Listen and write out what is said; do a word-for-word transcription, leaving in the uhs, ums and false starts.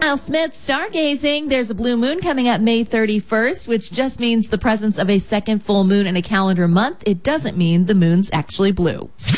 Al Smith, stargazing. There's a blue moon coming up May thirty-first, which just means the presence of a second full moon in a calendar month. It doesn't mean the moon's actually blue.